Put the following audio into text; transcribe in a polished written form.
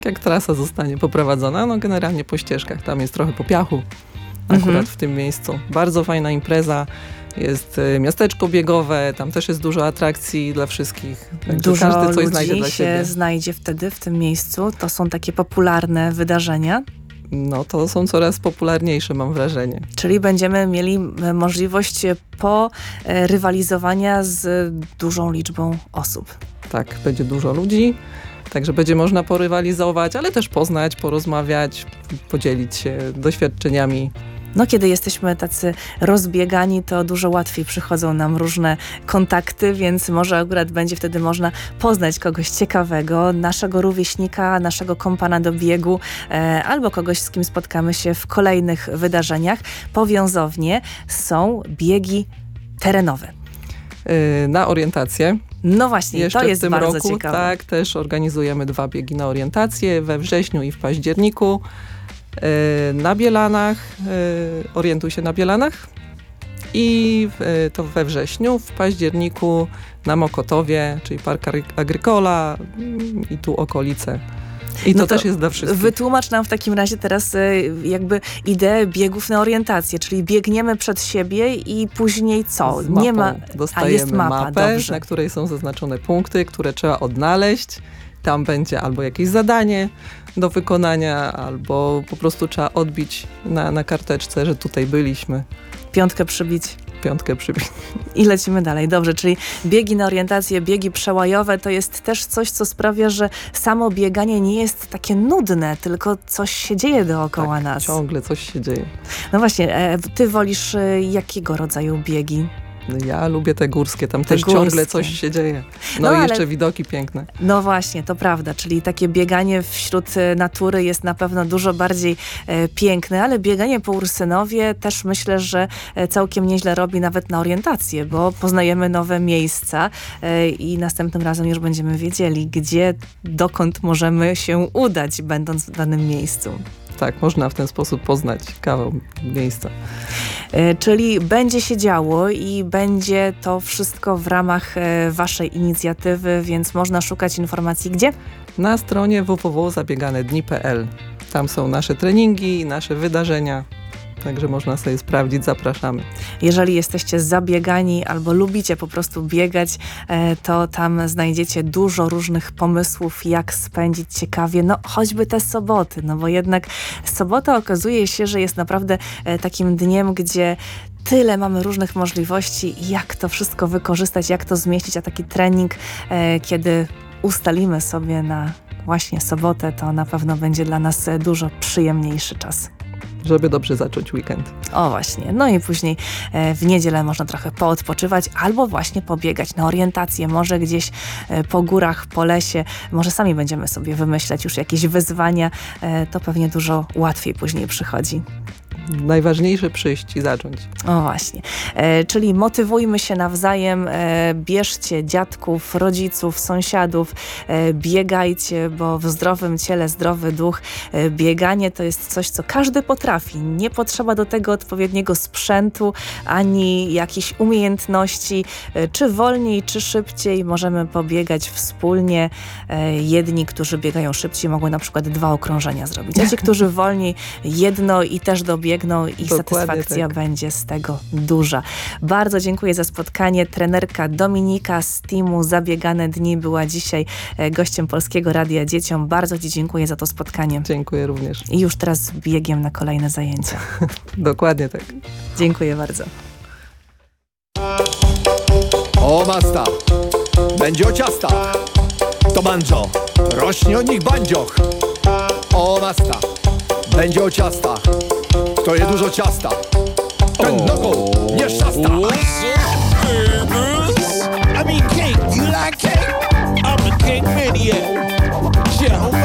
Jak trasa zostanie poprowadzona, no generalnie po ścieżkach, tam jest trochę po piachu akurat w tym miejscu. Bardzo fajna impreza, jest miasteczko biegowe, tam też jest dużo atrakcji dla wszystkich. Dużo każdy coś ludzi znajdzie dla siebie. się znajdzie wtedy w tym miejscu. To są takie popularne wydarzenia. No to są coraz popularniejsze, mam wrażenie. Czyli będziemy mieli możliwość porywalizowania z dużą liczbą osób. Tak, będzie dużo ludzi, także będzie można porywalizować, ale też poznać, porozmawiać, podzielić się doświadczeniami. No, kiedy jesteśmy tacy rozbiegani, to dużo łatwiej przychodzą nam różne kontakty, więc może akurat będzie wtedy można poznać kogoś ciekawego, naszego rówieśnika, naszego kompana do biegu, albo kogoś, z kim spotkamy się w kolejnych wydarzeniach. Powiązownie są biegi terenowe. Na orientację. No właśnie, jeszcze to jest w tym bardzo roku, ciekawe. Tak, też organizujemy 2 biegi na orientację we wrześniu i w październiku. Na Bielanach, orientuj się na Bielanach i to we wrześniu, w październiku na Mokotowie, czyli Park Agrykola i tu okolice. I to też jest dla wszystkich. Wytłumacz nam w takim razie teraz jakby ideę biegów na orientację, czyli biegniemy przed siebie i później co? Z mapą Nie ma. dostajemy jest mapę, na której są zaznaczone punkty, które trzeba odnaleźć. Tam będzie albo jakieś zadanie do wykonania, albo po prostu trzeba odbić na karteczce, że tutaj byliśmy. 5 przybić. 5 przybić. I lecimy dalej. Dobrze, czyli biegi na orientację, biegi przełajowe to jest też coś, co sprawia, że samo bieganie nie jest takie nudne, tylko coś się dzieje dookoła nas. Ciągle coś się dzieje. No właśnie, ty wolisz jakiego rodzaju biegi? Ja lubię te górskie, tam też ciągle coś się dzieje. No i jeszcze widoki piękne. No właśnie, to prawda, czyli takie bieganie wśród natury jest na pewno dużo bardziej piękne, ale bieganie po Ursynowie też myślę, że całkiem nieźle robi nawet na orientację, bo poznajemy nowe miejsca i następnym razem już będziemy wiedzieli, gdzie, dokąd możemy się udać, będąc w danym miejscu. Tak, można w ten sposób poznać kawał miejsca. Czyli będzie się działo i będzie to wszystko w ramach waszej inicjatywy, więc można szukać informacji gdzie? Na stronie www.zabieganedni.pl. Tam są nasze treningi, nasze wydarzenia. Także można sobie sprawdzić, zapraszamy. Jeżeli jesteście zabiegani albo lubicie po prostu biegać, to tam znajdziecie dużo różnych pomysłów, jak spędzić ciekawie, no choćby te soboty, no bo jednak sobota okazuje się, że jest naprawdę takim dniem, gdzie tyle mamy różnych możliwości, jak to wszystko wykorzystać, jak to zmieścić, a taki trening, kiedy ustalimy sobie na właśnie sobotę, to na pewno będzie dla nas dużo przyjemniejszy czas. Żeby dobrze zacząć weekend. O właśnie, no i później w niedzielę można trochę poodpoczywać albo właśnie pobiegać na orientację, może gdzieś po górach, po lesie, może sami będziemy sobie wymyślać już jakieś wyzwania, to pewnie dużo łatwiej później przychodzi. Najważniejsze przyjść i zacząć. O właśnie, czyli motywujmy się nawzajem, bierzcie dziadków, rodziców, sąsiadów, biegajcie, bo w zdrowym ciele zdrowy duch. Bieganie to jest coś, co każdy potrafi. Nie potrzeba do tego odpowiedniego sprzętu, ani jakichś umiejętności. Czy wolniej, czy szybciej możemy pobiegać wspólnie. Jedni, którzy biegają szybciej, mogą na przykład 2 okrążenia zrobić, a ci, którzy wolniej, jedno i też dobiegną i dokładnie satysfakcja będzie z tego duża. Bardzo dziękuję za spotkanie. Trenerka Dominika z teamu Zabiegane Dni była dzisiaj gościem Polskiego Radia Dzieciom. Bardzo ci dziękuję za to spotkanie. Dziękuję również. I już teraz z biegiem na kolejne zajęcia. Dokładnie tak. Dziękuję bardzo. O masta, będzie o ciastach. To banjo, rośnie o nich bandzioch. O masta, będzie o ciastach. Kto je dużo ciasta, ten nogą nie szasta.